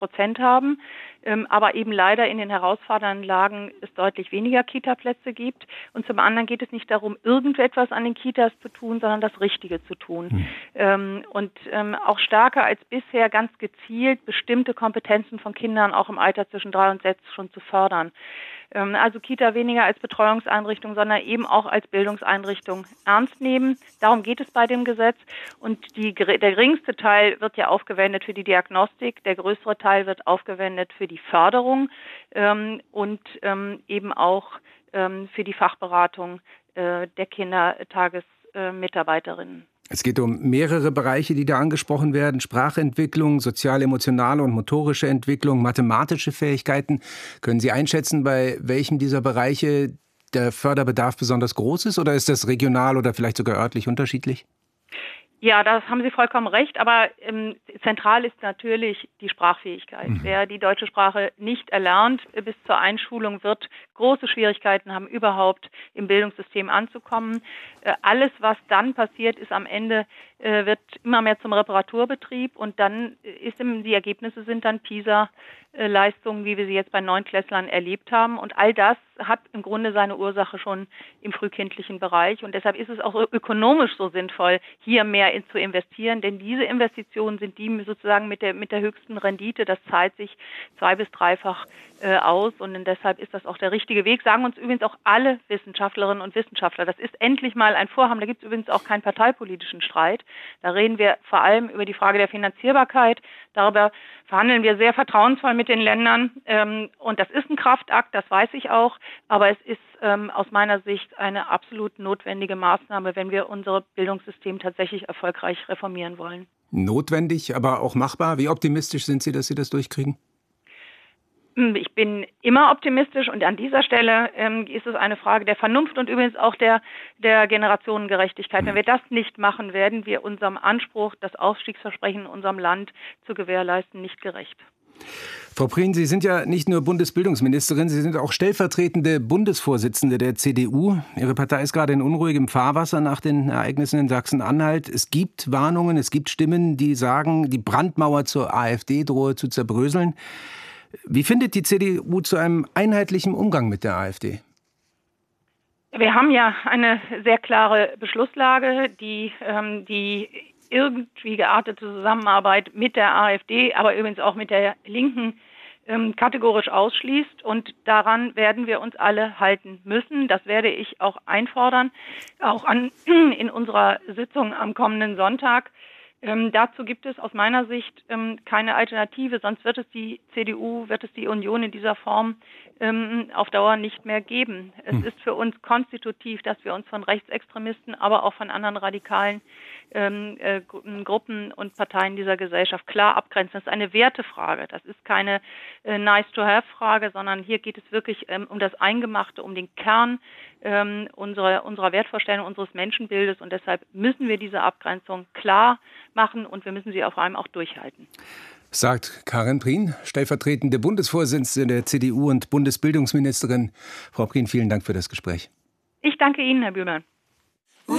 Prozent haben, aber eben leider in den herausfordernden Lagen es deutlich weniger Kita-Plätze gibt. Und zum anderen geht es nicht darum, irgendetwas an den Kitas zu tun, sondern das Richtige zu tun. Und auch stärker als bisher ganz gezielt bestimmte Kompetenzen von Kindern auch im Alter zwischen 3 und 6 schon zu fördern. Also Kita weniger als Betreuungseinrichtung, sondern eben auch als Bildungseinrichtung ernst nehmen. Darum geht es bei dem Gesetz. Und der geringste Teil wird ja aufgewendet für die Diagnostik, der größere Teil wird aufgewendet für die Förderung und eben auch für die Fachberatung der Kindertagesmitarbeiterinnen. Es geht um mehrere Bereiche, die da angesprochen werden. Sprachentwicklung, sozial-emotionale und motorische Entwicklung, mathematische Fähigkeiten. Können Sie einschätzen, bei welchem dieser Bereiche der Förderbedarf besonders groß ist? Oder ist das regional oder vielleicht sogar örtlich unterschiedlich? Ja, das haben Sie vollkommen recht, aber zentral ist natürlich die Sprachfähigkeit. Wer die deutsche Sprache nicht erlernt bis zur Einschulung, wird große Schwierigkeiten haben, überhaupt im Bildungssystem anzukommen. Alles, was dann passiert, ist am Ende, wird immer mehr zum Reparaturbetrieb und dann die Ergebnisse sind dann PISA-Leistungen, wie wir sie jetzt bei Neunklässlern erlebt haben. Und all das hat im Grunde seine Ursache schon im frühkindlichen Bereich. Und deshalb ist es auch ökonomisch so sinnvoll, hier mehr zu investieren, denn diese Investitionen sind die sozusagen mit der höchsten Rendite. Das zahlt sich 2- bis 3-fach aus und deshalb ist das auch der richtige Weg. Sagen uns übrigens auch alle Wissenschaftlerinnen und Wissenschaftler. Das ist endlich mal ein Vorhaben. Da gibt es übrigens auch keinen parteipolitischen Streit. Da reden wir vor allem über die Frage der Finanzierbarkeit. Darüber verhandeln wir sehr vertrauensvoll mit den Ländern. Und das ist ein Kraftakt, das weiß ich auch. Aber es ist aus meiner Sicht eine absolut notwendige Maßnahme, wenn wir unser Bildungssystem tatsächlich erfolgreich reformieren wollen. Notwendig, aber auch machbar. Wie optimistisch sind Sie, dass Sie das durchkriegen? Ich bin immer optimistisch und an dieser Stelle ist es eine Frage der Vernunft und übrigens auch der Generationengerechtigkeit. Wenn wir das nicht machen, werden wir unserem Anspruch, das Aufstiegsversprechen in unserem Land zu gewährleisten, nicht gerecht. Frau Prien, Sie sind ja nicht nur Bundesbildungsministerin, Sie sind auch stellvertretende Bundesvorsitzende der CDU. Ihre Partei ist gerade in unruhigem Fahrwasser nach den Ereignissen in Sachsen-Anhalt. Es gibt Warnungen, es gibt Stimmen, die sagen, die Brandmauer zur AfD drohe zu zerbröseln. Wie findet die CDU zu einem einheitlichen Umgang mit der AfD? Wir haben ja eine sehr klare Beschlusslage, die irgendwie geartete Zusammenarbeit mit der AfD, aber übrigens auch mit der Linken kategorisch ausschließt. Und daran werden wir uns alle halten müssen. Das werde ich auch einfordern, auch in unserer Sitzung am kommenden Sonntag. Dazu gibt es aus meiner Sicht keine Alternative, sonst wird es die CDU, wird es die Union in dieser Form auf Dauer nicht mehr geben. Es ist für uns konstitutiv, dass wir uns von Rechtsextremisten, aber auch von anderen radikalen Gruppen und Parteien dieser Gesellschaft klar abgrenzen. Das ist eine Wertefrage, das ist keine Nice-to-have-Frage, sondern hier geht es wirklich um das Eingemachte, um den Kern unserer Wertvorstellung, unseres Menschenbildes und deshalb müssen wir diese Abgrenzung klar machen und wir müssen sie vor allem auch durchhalten. Sagt Karin Prien, stellvertretende Bundesvorsitzende der CDU und Bundesbildungsministerin. Frau Prien, vielen Dank für das Gespräch. Ich danke Ihnen, Herr Bühlmann.